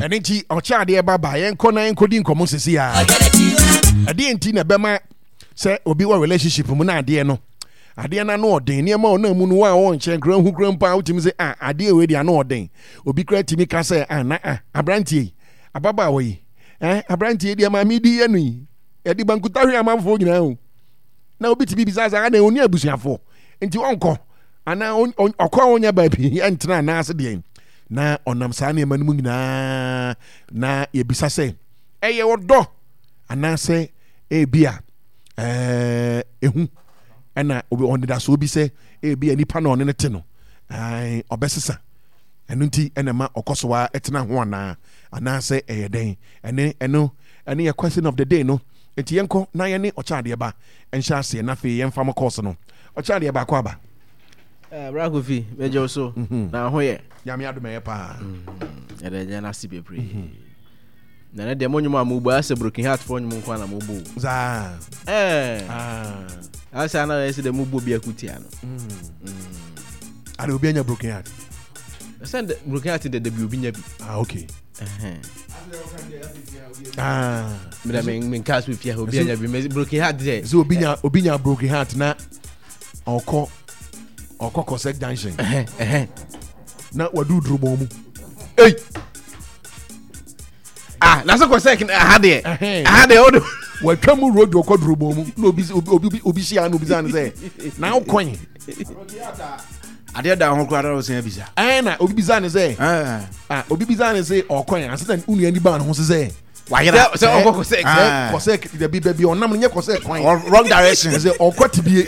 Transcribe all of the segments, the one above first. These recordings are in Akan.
ene ti ocha de baba yen ko na enkodi nkomo sisi ya ade enti na bema se obi wa relationship mu na ade no ade na no odin ne ma ona mu no wa won chen gran hu gran pa utimi se ade we dia no odin obi kra timi ka se na abrantie ababa we abrantie dia ma mi di ye no yi e di bankuta hwe amamfo nyina o na obi ti bibisa sa na oni abusuafo enti onko ana okwa onya ba bi entra na ase de na onam sa na ema no nyina na ye bisa se eye wodo ana se ebia ehu ana obi ondida so obi se ebia nipa na one ne te no obesesa enu nti enema okosowa etena ho ana se eyeden ene ye question of the day no enti yenko na ye ne ochade ba enhya ase na fe ye mfam course no ochade ba kwa ba Bragovi mejo so na ho ye nyame adome pa ede na si bebre na ne de monyo ma mubu ase broken heart for nyum kwa na mubu za asa na ese de mubu bia kutia no ale obi anya broken heart send broken heart de obi nya bi okay mira men cast with ya obi anya bi broken heart de so obi nya broken heart na oko cosec junction na wadu drumo mu na so cosec ha de odo watwa mu road oko drumo mu na obi sia na obi zan say na ukon ade da ho kwara o sen bisa na obi bizan say obi bizan say okon asatan unu ani ba no ho say wayera say oko cosec de bi onam nye cosec kwan wrong direction say okoti bie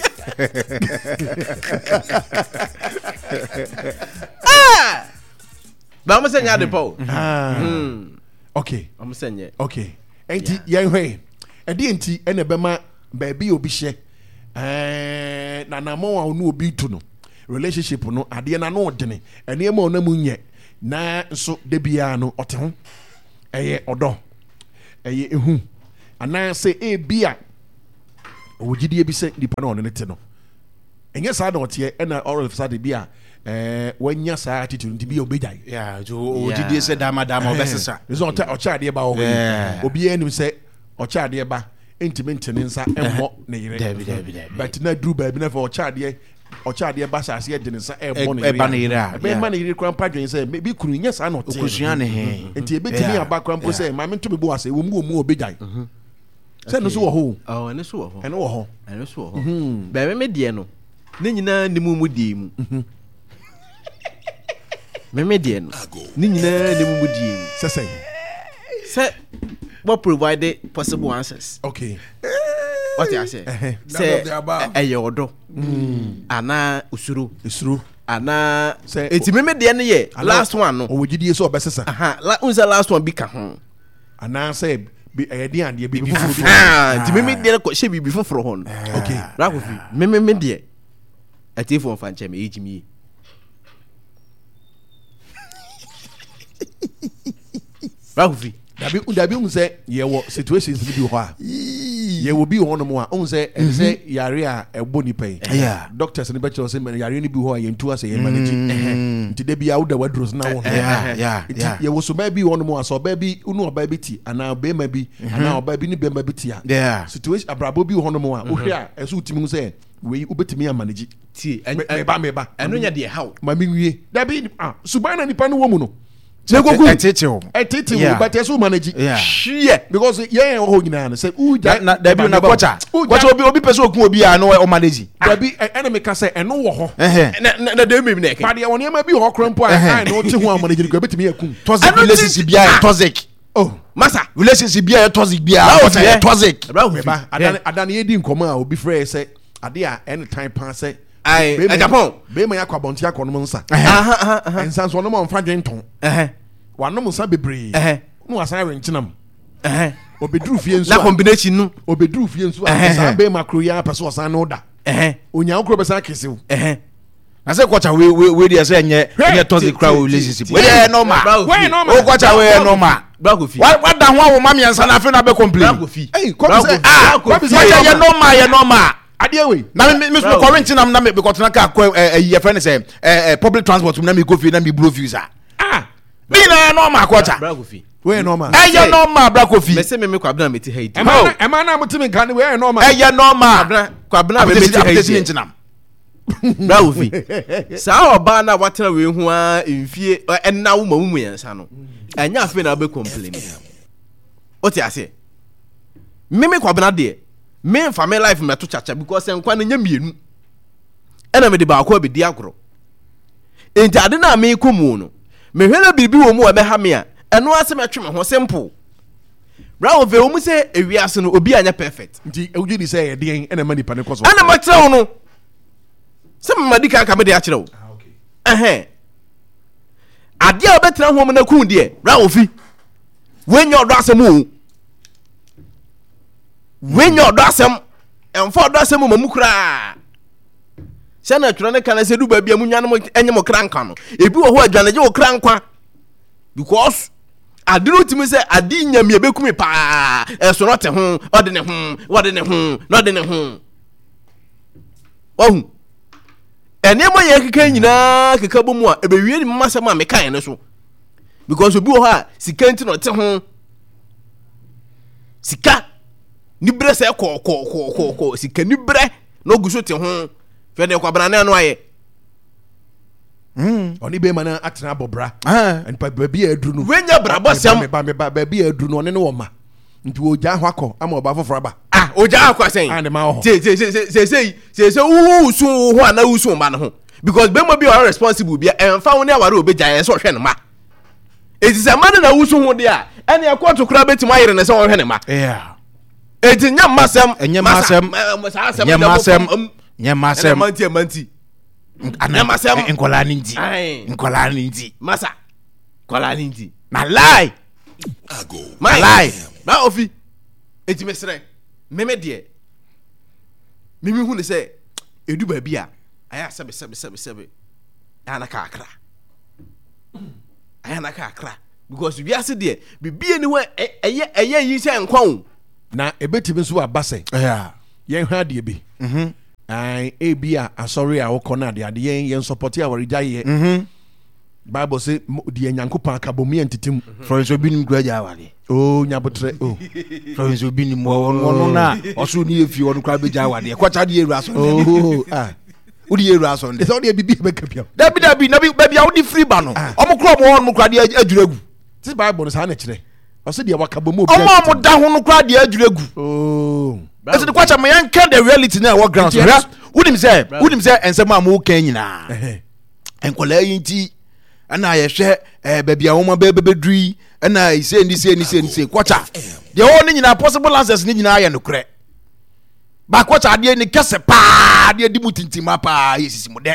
ba mo senya de po okay mo senye okay enti yen hwe ede enti ene bema ba bi obi hye na namo wa onu obi tu no relationship no ade na no odene ene ma ona mu nye na so de bia no ote ho eye odo eye ehu ana se bia owugidie bi se nipa na ono ne te no enye sa da ote ena all of sudden bia wanya sa attitude nti bia obejai ojidie se dama obesesa so ocha de ba o obi enim se ocha de ba intimate nsa emmo ne yire but na dru ba bi na for ocha de ba sa se de nsa emmo ne yire be ma ne yire kwan padwen se bi kunu nya sa na ote okusua ne he nti ebetimi aba kwan po se ma me nto me bo ase wo mu obejai se no so wo ho ene so wo ho ene so wo ho ba me de no ne nyina ni mu die mu me de no ni nyina ni mu die mu se what provide possible answers okay what you say say ayodo ana usuru ana say enti me de no ye last one no owugidie so obesesa unsa last one bi ka ho ana say bi ayede ande bi fufuru enti me de ko she bi fufuru ho okay rakofi me de atifo mfa nche me ejimi rakofi dabi unse ye wo situations bi ho a ye wo bi ho no mo a unse ense yare a ebo ni pay doctors ni becho say yare ni bi ho a ye ntu ase ye manage nti de bi a woda wadros na wo ye wo so ba bi ho no mo a so ba bi unu oba bi ti ana be ma bi ana oba bi ni be ma bi ti a situation abrabo bi ho no mo a wo hwe a eso utimi say we ubetimi a manage ti meba eno nya de how ma mi wie dabi subana nipa no wo mu no Etete but yesu manage shie because ye ho nyina say na dabi na kocha obi pese okun obi a no o manage dabi enemy ka say eno wo ho na de me na but ye woni ma bi ho krampo a no te ho manage ko betimi yakun toxic relationship bia toxic masa relationship bia toxic bia toxic adan ye di nkoma a obi frɛ say ade a anytime pass say Japan be ma yakwa bonti akono mo nsa ensa so no mo mfa dwenton wano mo nsa bebre no asan renchinam obedru fie nso na combination no obedru fie nso asa be makro ya pese osan no da onya okro besa kesew na say kwacha we dey say enye toxic crowd relationship we normal o kwacha we normal Bragofi what da ho wo mama yansa na afi na be complain Bragofi ye normal ade we na me so quarantine am na me because na ka ye friend say public transport na me go fi na me blow views Bina normal kwacha. We normal. Eye normal bra Kofi. Me say me kwabna meti haiti. Ema na mutimi kan we normal. Eye normal. Kwabna me meti haiti. Bra Kofi. Sa oba na watena we hu a mfie enna wo mamu yensa no. Anya afi na be complain. Oti ase. Me kwabna de. Me family life me to chacha because enkwa na nya mienu. Ena me de ba akwa be di agro. Enti ade na me komu no. Me hwele bibi wo mu e be ha me a. Eno ase me twe me ho simple. Bra Kofi wo mu se ewiase no obi anya perfect. Nti ewuji di say e den ena mani pane koso. Ana ma kire wo no. Se me madika ka me de a kire wo. Okay. Ade a betra ho me na kun de. Bra Kofi. Wenyo do asem wo. Wenyo do asem. Enfo do asem mamu kura. Se na twere ne kana se du ba bia mu nwane mo enye mo kranka no. Ebi wo ho adwaneje wo krankwa. Because adiro timi se adi nyame ebekumi pa eso no te ho ode ne ho wode ne ho no de ne ho ohu ene mo ye keka nyina keka bomu a ebewie ni masem a mekan ne so because obi wo ha sika nti no te ho sika ni bre se ko sika ni bre no guso te ho fe ne kwa brana no aye oni be mana atena bobra and pa baby adru no wenya brabo sem ba baby adru no ne no ma nti oja ho akọ ama oba foforo ba oja akọ sen and ma ho se usu ho ana usu ma no ho because be mo be are responsible be emfa wo ne aware obeja ye so hwe ne ma eti se ma na usu ho de a ene ekwoto kura betim ayere ne se wo hwe ne ma eti nya masem manti Nkola ninti masa kola ninti na lie my lie ba ofi eti mesre meme de mimi hu ne se edu ba bia aya sebe ana ka akra because we ase de bibie ni we eye yi se nkwa wo na ebetimi so abase yen hwa de bi ai ebia asori a wokona de ade yen support ya warija ye Bible say de Nyankopon akabomi entitim Florence obi nim kura ja wale nyabotre Florence obi nim wono na oso ni efi wono kura be ja wale kwacha de eru aso udi eru aso de so de bibi be kapia dabi na bia udi free ba no omukro mo wono kura de adwuragu this Bible no sa na kire oso de wakabomi obi omo da ho no kura de adwuragu ese de kwacha me yanka the reality na what ground udim say ensema mo kan nyina enkola yinti ana yehwe babia wo ma bebedui ana ise ni kwacha de ho ni nyina possible answers ni nyina aye no kure ba kwacha de ni kese pa de di mutintima pa yesisi mo de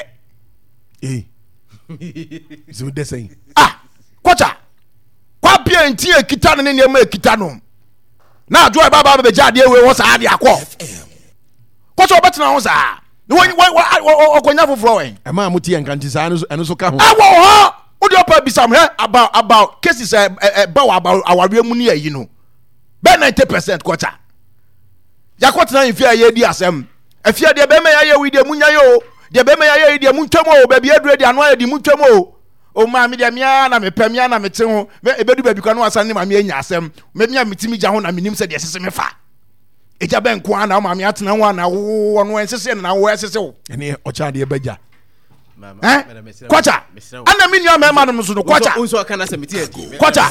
so de say kwacha kwa pia nti ekita no ne ne ma ekita no na joy baba be jade we wo sa ade akọ kwacha obetena ho sa okonya foforo wen ma muti enkanti sa anu so ka ho awo odi opa bisam he about cases ba wa about aware mu ni ayi no be 90% kwacha yakotena ifia ye di asem afia de be me ya ye wi de munya yo de be me ya ye de muntwam o ba bi adure de anu ya de muntwam o ma mi de mia na me pamia na me te ho ebedu ba bi kwa no asan ni ma me anya asem me mia mitimi gya ho na menim se de sese me fa eja ben kwa na ma me atena ho na wo no ensese na wo esese wo ene ocha de beja kwacha ana mi nua me ma no so no kwacha unso aka na semiti kwacha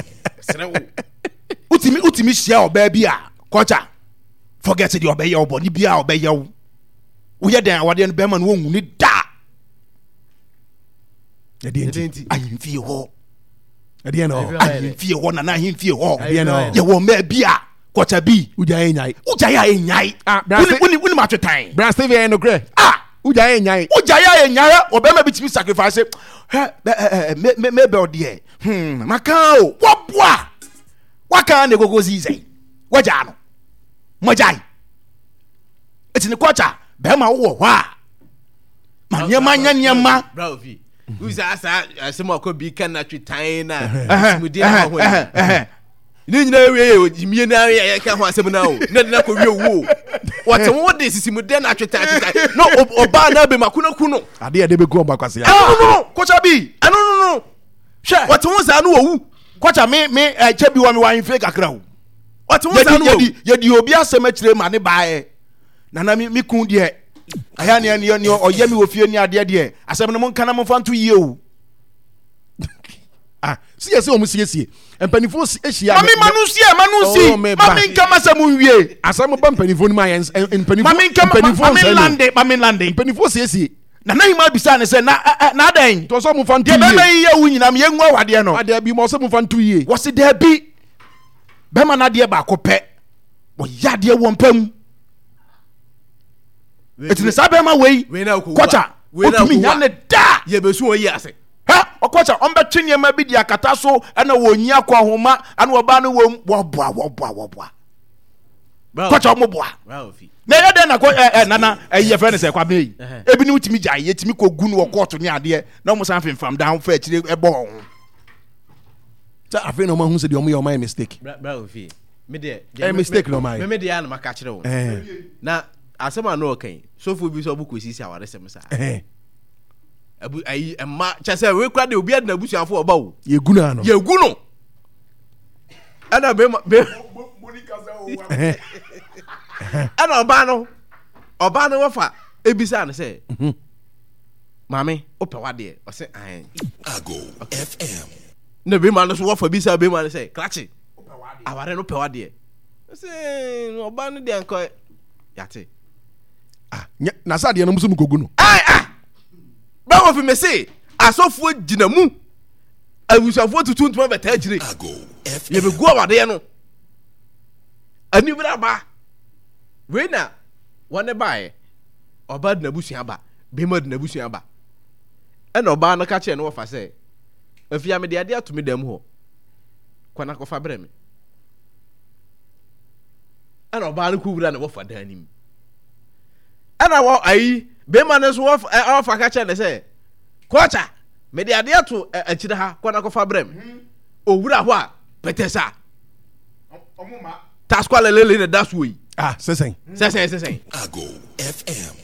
utimi share oba bi a kwacha forget the obey your body bia obey you wo ye den awade no be ma no hu ni da enti ahimfie ho no ahimfie ho na ahimfie ho no ye wo ma bia kwacha bi uja enyai uni ma twetan bra Steve no kre uja enyai obe ma bitimi sacrifice me be odie makao wabwa waka na gogo zizai waja no mojai etini kwacha be ma wo ho a manyama bro vi uza asa asema ko bi kan na twetan na simudi na ho ni nyina we jimie na ya ka ho asem na o na ko wie wo wote wo de sisimudi na twetan no oba na be makuna kuno ade de be go mba kwase no kwacha bi no hwɛ wɔte ho saa no wɔwu kɔkya me kyɛ bi wɔ me wahemfie kakra o wɔte ho saa no wɔwu yɛdi obi asɛm akyerɛ ma ne baeɛ nana me ku deɛ ɛyɛ ne ɔyɛ me wɔ fie ni adeɛ deɛ asɛm no monka na momfa nto yie o siyɛsɛ ɔmo siesie mpanimfoɔ ahyia mami manu sie mami nkama sɛ mu nwie asɛm ba mpanimfoɔ no mu ayɛ mami lande mpanimfoɔ siesie nana hima bisa ne sɛ na adɛn tɔ sɛ ɔmofa nto deɛ bɛma yie yi yɛ wo nyinam yɛngu awadeɛ no adeɛ bi ma ɔsɛ mofa nto yie wɔse daabi bɛma no adeɛ baako pɛ wɔyɛ adeɛ wɔ mpa mu ɛti ne saa bɛma wei kɔkya wotumi nya ne daa yɛbɛsu wɔ yi ase ɔkɔkya ɔmbɛtwe nneɛma bi de akata so ɛna wɔnyi akɔ ahoma ana wɔba no wɔboa kɔkya ɔmoboa na ɛyɛ dɛn na nana ɛyɛ fɛ ne sɛ kwabena yi ebi ne wotumi gyae yɛtumi kɔgu no wɔ kɔɔto ne adeɛ na ɔmo san femfam da ho fa akyire ɛbɔ ho sɛ afei na ɔmahu sɛ deɛ ɔmo yɛ ɔmayɛ mistake mistake na ɔmayɛ me deɛ a na maka kyerɛ wo na asɛm a na ɔkan sɔfoɔ bi sɛ ɔbo kɔsisi awaresɛm saa ayi ɛma kyɛ sɛ wei kora de obi ade na abusuafo ɔba wo yɛgu no ano yɛgu no ɛna ɛna ɔbaa no wɔfa ebisa no sɛ maame wopɛ wadeɛ ɔsɛ Ago FM na bɛma no so wɔfa bisa bɛma no sɛ krakye aware no pɛ wadeɛ sɛ ɔbaa no deɛ nkɔ yate na sɛ adeɛ no mu so mukɔgu no báwo fi mi se asɔfoɔ gyina mu abusuafoɔ tutu ntoma bɛtaa akyire yɛbɛgu awadeɛ no ani bi aba wei na wɔne baeɛ ɔbaa de n'abusua ba bɛrima de n'abusua ba ɛna ɔbaa no ka kyerɛ no wɔfa sɛ afia mede adeɛ ato me dam hɔ kwana kɔfa brɛ me ɛna ɔbaa no kɔwura ne wɔfa dan nim ɛna wɔ ayi bɛrima no nso wɔfa ka kyerɛ ne sɛ kɔkya mede adeɛ to akyire ha kwana kɔfa brɛ me owura hɔ a pɛtɛ sa taskwa lelele ne da so yi sɛsɛn Ago FM